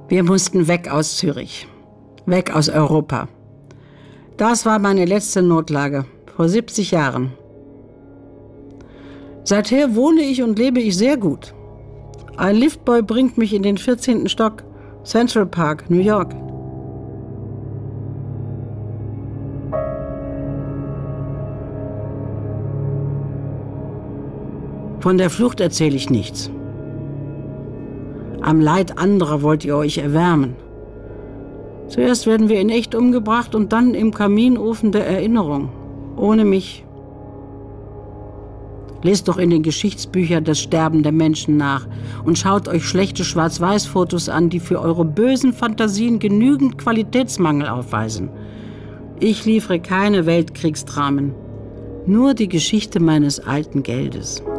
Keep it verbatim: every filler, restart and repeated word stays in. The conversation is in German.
Wir mussten weg aus Zürich, weg aus Europa. Das war meine letzte Notlage, vor siebzig Jahren. Seither wohne ich und lebe ich sehr gut. Ein Liftboy bringt mich in den vierzehnten Stock, Central Park, New York. Von der Flucht erzähle ich nichts. Am Leid anderer wollt ihr euch erwärmen. Zuerst werden wir in echt umgebracht und dann im Kaminofen der Erinnerung. Ohne mich. Lest doch in den Geschichtsbüchern das Sterben der Menschen nach und schaut euch schlechte Schwarz-Weiß-Fotos an, die für eure bösen Fantasien genügend Qualitätsmangel aufweisen. Ich liefere keine Weltkriegsdramen, nur die Geschichte meines alten Geldes.